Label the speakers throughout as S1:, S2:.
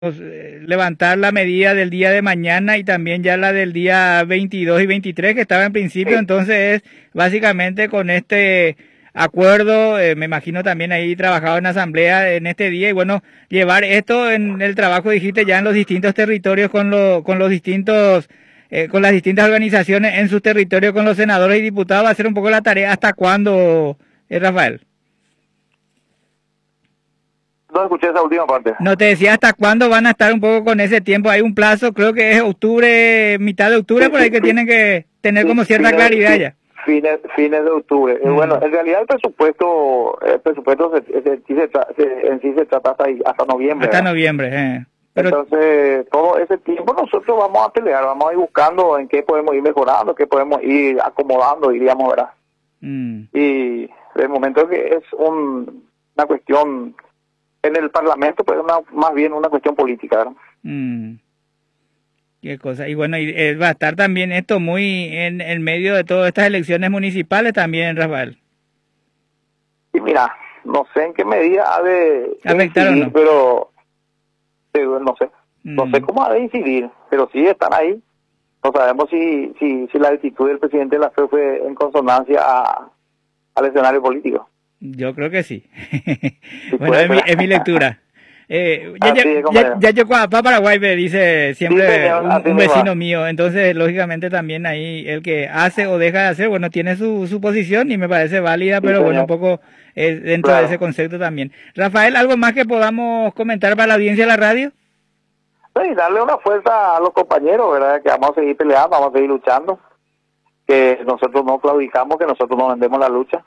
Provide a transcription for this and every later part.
S1: levantar la medida del día de mañana y también ya la del día 22 y 23 que estaba en principio,
S2: Sí.
S1: entonces es básicamente con este acuerdo, me imagino también ahí trabajado en asamblea en este día y bueno, llevar esto en el trabajo, dijiste, ya en los distintos territorios con los distintos, con las distintas organizaciones en sus territorios, con los senadores y diputados, va a ser un poco la tarea. ¿Hasta cuándo, Rafael?
S2: No escuché esa última parte.
S1: No te decía hasta cuándo van a estar un poco con ese tiempo. Hay un plazo, creo que es octubre, mitad de octubre,
S2: Sí,
S1: por
S2: sí,
S1: ahí que tienen que tener como cierta
S2: fines,
S1: claridad ya.
S2: fines de octubre. Bueno, en realidad el presupuesto en sí se trata hasta noviembre.
S1: Hasta
S2: ¿verdad?
S1: noviembre. Pero,
S2: Entonces, todo ese tiempo nosotros vamos a pelear, vamos a ir buscando en qué podemos ir mejorando, qué podemos ir acomodando, diríamos, ¿verdad? Y de momento que es una cuestión en el Parlamento, pues más bien una cuestión política, ¿verdad?
S1: Qué cosa. Y bueno, va a estar también esto muy en medio de todas estas elecciones municipales también, Rafael.
S2: Y mira, no sé en qué medida ha de
S1: ¿Afectar o
S2: incidir,
S1: no?
S2: pero no sé. No sé cómo ha de incidir, pero sí están ahí. No sabemos si la actitud del presidente de la FE fue en consonancia al escenario político.
S1: Yo creo que sí.
S2: Sí,
S1: Bueno, es mi lectura. Ya yo para Paraguay me dice siempre
S2: sí, señor,
S1: un vecino mío, entonces lógicamente también ahí el que hace o deja de hacer, bueno, tiene su posición y me parece válida,
S2: sí,
S1: pero
S2: señor.
S1: bueno, un poco dentro de ese concepto también. Rafael, ¿algo más que podamos comentar para la audiencia de la radio?
S2: Sí, darle una fuerza a los compañeros, ¿verdad? Que vamos a seguir peleando, vamos a seguir luchando, que nosotros no claudicamos, que nosotros no vendemos la lucha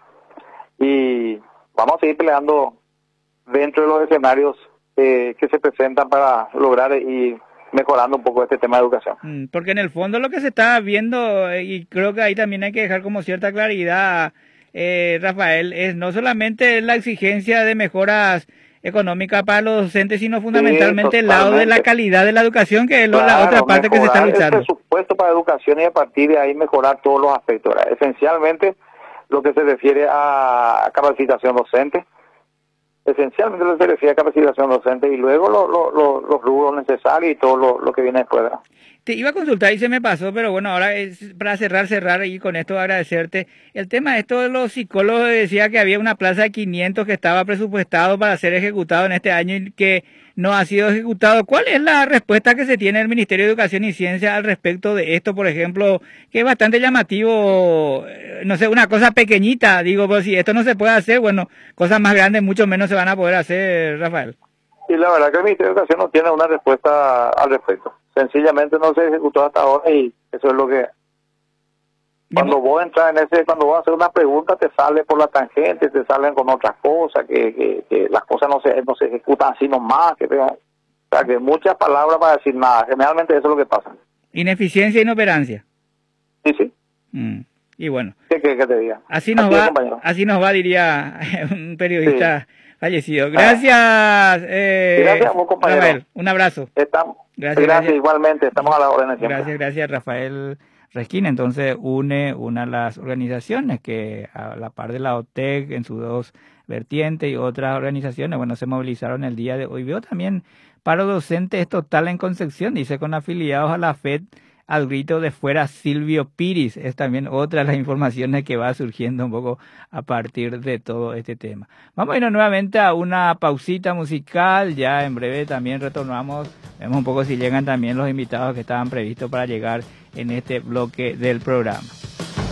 S2: y vamos a seguir peleando dentro de los escenarios que se presentan para lograr ir mejorando un poco este tema de educación.
S1: Porque en el fondo lo que se está viendo, y creo que ahí también hay que dejar como cierta claridad, Rafael, es no solamente la exigencia de mejoras económicas para los docentes, sino fundamentalmente el lado de la calidad de la educación, que es la otra parte que se está luchando.
S2: El presupuesto para educación y a partir de ahí mejorar todos los aspectos, ¿verdad? Esencialmente lo que se refiere a capacitación docente, esencialmente lo que se refiere a capacitación docente y luego los rubros necesarios y todo lo que viene después, ¿verdad?
S1: Te iba a consultar y se me pasó, pero bueno, ahora es para cerrar y con esto agradecerte. El tema de esto de los psicólogos, decía que había una plaza de 500 que estaba presupuestado para ser ejecutado en este año y que no ha sido ejecutado. ¿Cuál es la respuesta que se tiene el Ministerio de Educación y Ciencia al respecto de esto, por ejemplo, que es bastante llamativo, no sé, una cosa pequeñita, digo, pues si esto no se puede hacer, bueno, cosas más grandes mucho menos se van a poder hacer, Rafael?
S2: Y la verdad que el Ministerio de Educación no tiene una respuesta al respecto. Sencillamente no se ejecutó hasta ahora y eso es lo que... Cuando vos entras cuando vos haces una pregunta te sale por la tangente, te salen con otras cosas, que las cosas no se ejecutan así nomás, o sea, que muchas palabras para decir nada. Generalmente eso es lo que pasa.
S1: Ineficiencia e inoperancia.
S2: Sí.
S1: Y bueno.
S2: ¿Qué te diga?
S1: Así nos va, diría un periodista fallecido. Gracias.
S2: Gracias a vos, compañero.
S1: Rafael, un abrazo.
S2: Gracias, igualmente, estamos a la orden siempre.
S1: Gracias, Rafael Resquín. Entonces une una de las organizaciones que a la par de la OTEC en sus dos vertientes y otras organizaciones, bueno, se movilizaron el día de hoy. Veo también paro docente es total en Concepción, dice, con afiliados a la FED al grito de fuera Silvio Piris. Es también otra de las informaciones que va surgiendo un poco a partir de todo este tema. Vamos a irnos nuevamente a una pausita musical, ya en breve también retornamos, vemos un poco si llegan también los invitados que estaban previstos para llegar en este bloque del programa.